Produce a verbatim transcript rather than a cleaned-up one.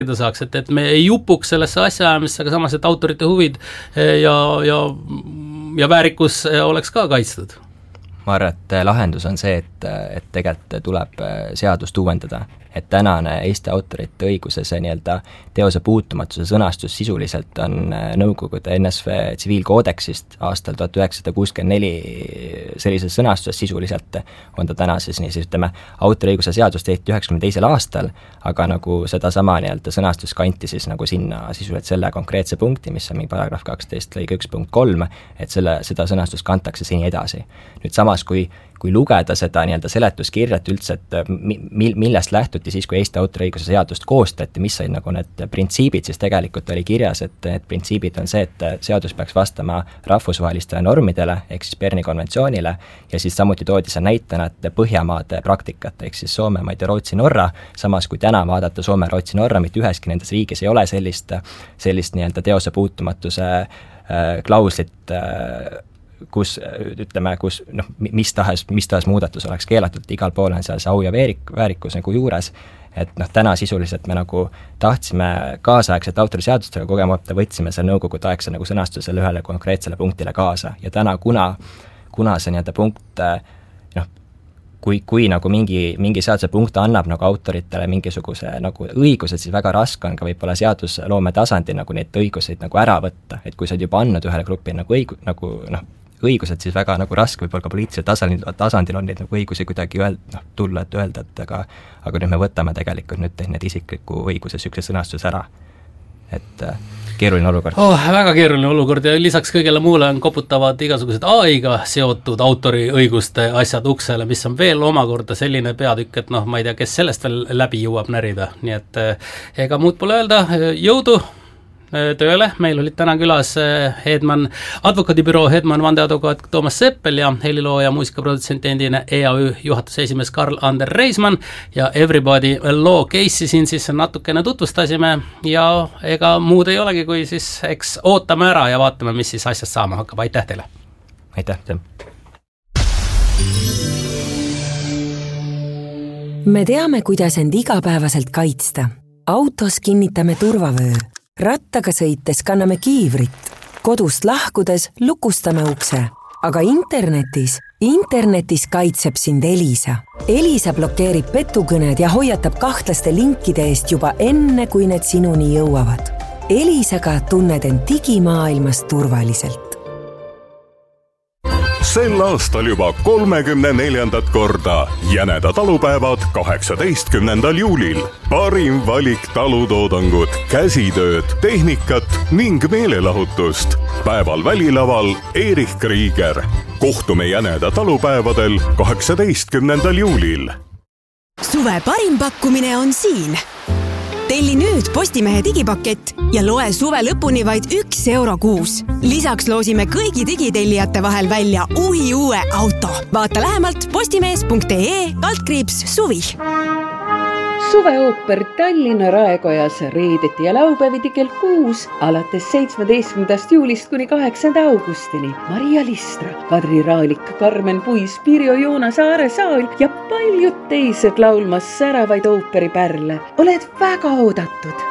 saaks, et, et me ei jupuks sellesse asjaajamisse, aga samas, et autorite huvid ja, ja, ja väärikus oleks ka kaitstud. Ma arvan, et lahendus on see, et, et tegelikult tuleb seadust uuendada, et tänane Eesti autorite õiguse see nii-öelda teose puutumatuse sõnastus sisuliselt on Nõukogude N S V tsiviilkoodeksist aastal tuhat üheksasada kuuskümmend neli sellises sõnastuses sisuliselt on ta täna siis nii, siis ütleme, autoriõiguse seadus tehti üheksakümne teisel aastal, aga nagu seda sama nii-öelda sõnastus kanti siis nagu sinna sisuliselt selle konkreetse punkti, mis on mingi paragrahv kaksteist lõige üks punkt kolm, et selle, seda sõnastust kantakse seni edasi. Nüüd samas, kui kui lugeda seda nii-öelda seletuskirjat üldse, et mi-, millest lähtuti siis, kui Eesti autoriõiguse seadust koostati, mis said nagu need printsiibid, siis tegelikult oli kirjas, et need printsiibid on see, et seadus peaks vastama rahvusvahelistele normidele, ehk siis Berni konventsioonile, ja siis samuti toodi see näitena, et Põhjamaade praktikat, ehk siis Soome, Maid ja Rootsi, Norra, samas kui täna vaadata Soome, Rootsi, Norra, mitte üheski nendes riigis ei ole sellist, sellist nii-öelda teose puutumatuse äh, klauslit äh, kus ütleme, kus noh, mis tahes, mis tahes muudatus oleks keelatud, igal pool on seal see au ja väärik, väärikus nagu juures, et noh, täna sisuliselt me nagu tahtsime kaasaegset autoriseadustega kogemata, võtsime selle nõukogude aegse nagu sõnastusele ühele konkreetsele punktile kaasa ja täna, kuna, kuna see nii-öelda punkt noh, kui, kui nagu mingi, mingi seaduse punkt annab nagu autoritele mingisuguse nagu õigused, siis väga raske on ka võib-olla seadusloome tasandil nagu neid õiguseid nagu ära võtta, et kui sa oled juba andnud ühele grupile nagu õigu, nagu noh, õigused, siis väga nagu raske võib-olla ka poliitilisel tasandil, tasandil on neid nagu õigusi kuidagi öeld, noh, tulla, et öelda, et aga, aga nüüd me võtame tegelikult nüüd need isikliku õiguse sükse sõnastus ära. Et äh, keeruline olukord. Oh, väga keeruline olukord ja lisaks kõigele muule on koputavad igasugused A I-ga seotud autoriõiguste asjad uksele, mis on veel omakorda selline peatükk, et noh, ma ei tea, kes sellest veel läbi jõuab närida. Nii et ega muud pole öelda, jõudu tööle, meil olid täna külas Hedman, advokaadibüroo Hedman vandeadvokaat Toomas Seppel ja helilooja muusikaprodutsent endine E A Ü juhatuse esimees Karl-Ander Reismann ja Everybody Law Case'i siin siis natukene tutvustasime ja ega muud ei olegi, kui siis eks ootame ära ja vaatame, mis siis asjast saama hakkab. Aitäh teile! Aitäh! Me teame, kuidas end igapäevaselt kaitsta. Autos kinnitame turvavöö. Rattaga sõites kanname kiivrit, kodust lahkudes lukustame ukse, aga internetis, internetis kaitseb sind Elisa. Elisa blokeerib petukõned ja hoiatab kahtlaste linkide eest juba enne, kui need sinuni jõuavad. Elisaga tunned end digimaailmas turvaliselt. Sel aastal juba kolmekümne neljandat korda Jäneda talupäevad kaheksateistkümnendal juulil. Parim valik talutoodangut, käsitööd, tehnikat ning meelelahutust. Päeval välilaval Erich Krieger. Kohtume Jäneda talupäevadel kaheksateistkümnendal juulil. Suve parim pakkumine on siin. Telli nüüd Postimehe digipakett ja loe suve lõpuni vaid üks euro kuus. Lisaks loosime kõigi digitellijate vahel välja uhi uue auto. Vaata lähemalt postimees punkt ee altkriips suvi. Suveooper Tallinna Raekojas reedeti ja laupäeviti kell kuus alates seitsmeteistkümnendast juulist kuni kaheksanda augustini. Maria Listra, Kadri Raalik, Karmen Puis, Pirjo Joona Saare Saal ja paljud teised laulmas säravaid ooperipärle. Oled väga oodatud!